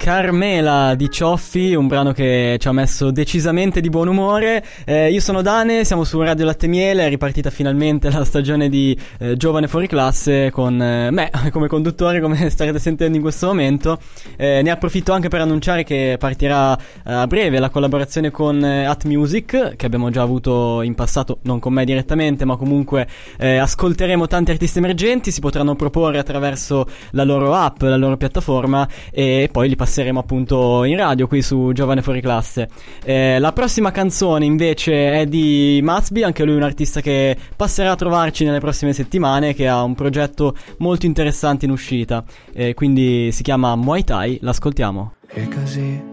Carmela di Cioffi, un brano che ci ha messo decisamente di buon umore. Io sono Dane, siamo su Radio Latte Miele, è ripartita finalmente la stagione di Giovane Fuori Classe con me come conduttore, come starete sentendo in questo momento. Ne approfitto anche per annunciare che partirà a breve la collaborazione con At Music, che abbiamo già avuto in passato, non con me direttamente, ma comunque ascolteremo tanti artisti emergenti, si potranno proporre attraverso la loro app, la loro piattaforma, e poi li passeremo appunto in radio qui su Giovane Fuori Classe. La prossima canzone invece è di Matsby, anche lui un artista che passerà a trovarci nelle prossime settimane, che ha un progetto molto interessante in uscita, quindi si chiama Muay Thai, l'ascoltiamo. E così